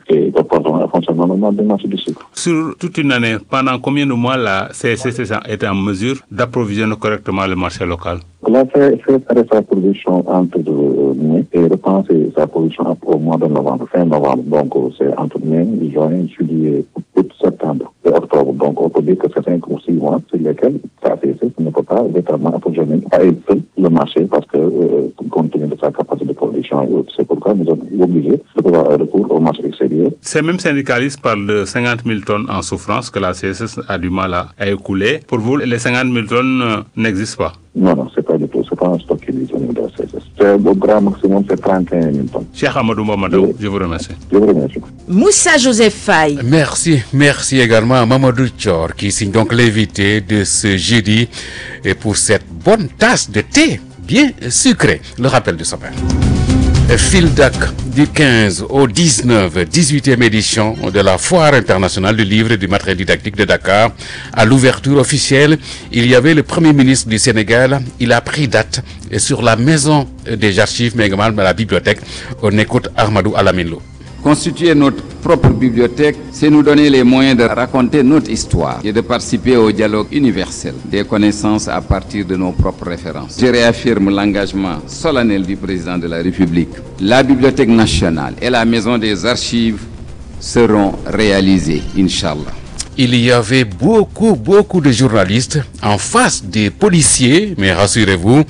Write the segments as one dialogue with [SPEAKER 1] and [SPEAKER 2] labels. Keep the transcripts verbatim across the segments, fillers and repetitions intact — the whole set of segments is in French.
[SPEAKER 1] et pardon, un fonctionnement normal du marché du sucre.
[SPEAKER 2] Sur toute une année, pendant combien de mois la C S S est en mesure d'approvisionner correctement le marché local?
[SPEAKER 1] La C S S arrête sa production entre mai et reprend sa production au mois de novembre, fin novembre. Donc c'est entre mai, juin, juillet, août, septembre et octobre. Donc on peut dire que c'est cinq ou six mois sur lesquels la C S S ne peut pas véritablement approvisionner à elle seule le marché parce que euh, compte tenu de sa capacité de production et autres. C'est pourquoi nous sommes obligés de pouvoir avoir recours au marché extérieur.
[SPEAKER 2] Ces mêmes syndicalistes parlent de cinquante mille tonnes en souffrance que la C S S a du mal à, à écouler. Pour vous, les cinquante mille tonnes euh, n'existent pas?
[SPEAKER 1] Non, non, c'est pas du tout. C'est pas un stock qui est disponible de la C S S. C'est au grand maximum, c'est trente et un mille tonnes.
[SPEAKER 2] Cheikh Amadou Mamadou, je vous remercie.
[SPEAKER 1] Je vous remercie.
[SPEAKER 3] Moussa Joseph Faye.
[SPEAKER 4] Merci, merci également à Mamadou Thior qui signe donc l'invité de ce jeudi et pour cette bonne tasse de thé bien sucré. Le rappel de son père. Fildac du quinze au dix-neuf, dix-huitième édition de la Foire internationale du livre et du matériel didactique de Dakar. À l'ouverture officielle, il y avait le Premier ministre du Sénégal. Il a pris date sur la maison des archives, mais également la bibliothèque. On écoute Ahmadou Alaminlo.
[SPEAKER 5] Constituer notre propre bibliothèque, c'est nous donner les moyens de raconter notre histoire et de participer au dialogue universel des connaissances à partir de nos propres références. Je réaffirme l'engagement solennel du président de la République. La Bibliothèque nationale et la Maison des archives seront réalisées, Inch'Allah.
[SPEAKER 4] Il y avait beaucoup, beaucoup de journalistes en face des policiers, mais rassurez-vous,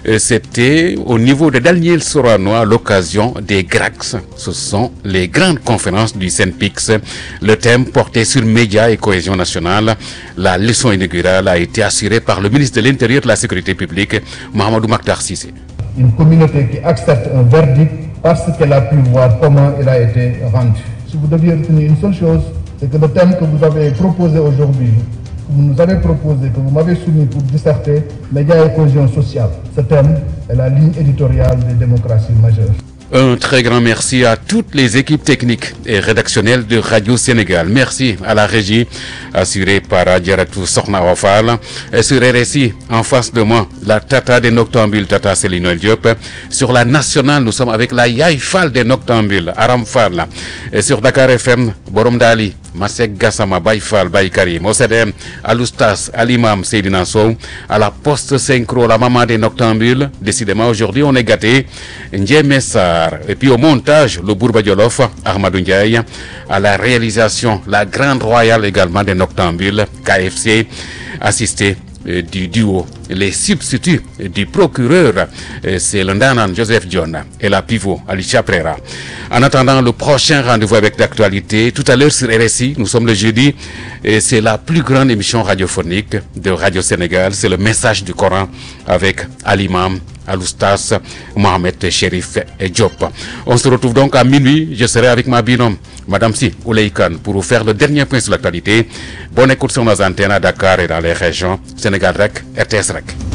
[SPEAKER 4] c'était au niveau de Daniel Sorano à l'occasion des G R A C. Ce sont les grandes conférences du SENPIX. Le thème porté sur médias et cohésion nationale. La leçon inaugurale a été assurée par le ministre de l'Intérieur et de la Sécurité publique, Mahamadou Makhtar Cissé.
[SPEAKER 6] Une communauté qui accepte un verdict parce qu'elle a pu voir comment il a été rendu. Si vous deviez retenir une seule chose, c'est que le thème que vous avez proposé aujourd'hui, que vous nous avez proposé, que vous m'avez soumis pour disserter, médias et cohésion sociale, ce thème est la ligne éditoriale des démocraties majeures.
[SPEAKER 4] Un très grand merci à toutes les équipes techniques et rédactionnelles de Radio Sénégal. Merci à la régie assurée par Adjaratou Sokhna Wafal. Et sur R S I, en face de moi, la Tata des Noctambules, Tata Céline Diop. Sur la nationale, nous sommes avec la Yaï Fall des Noctambules, Aram Fall. Et sur Dakar F M, Borom Dali, Masek Gassama, Baye Fall, Baye Karim. Au C D M, à l'Oustas, à l'imam Seydina Sow. À la Poste Synchro, la maman des Noctambules. Décidément, aujourd'hui, on est gâtés. Ndiemessa. Et puis au montage, le Bourba Diolof, Ahmadou Ndiaye. À la réalisation, la Grande Royale également des Noctambules, K F C, assisté euh, du duo. Les substituts du procureur, euh, c'est le Ndanan Joseph John et la pivot Alicia Prera. En attendant le prochain rendez-vous avec l'actualité, tout à l'heure sur R S I, nous sommes le jeudi, et c'est la plus grande émission radiophonique de Radio Sénégal. C'est le message du Coran avec Al-Imam Al-Oustas Mohamed Cherif Diop. On se retrouve donc à minuit. Je serai avec ma binôme, Madame Si Ouleïkan, pour vous faire le dernier point sur l'actualité. Bonne écoute sur nos antennes à Dakar et dans les régions. Sénégal Rec, R T S Rec.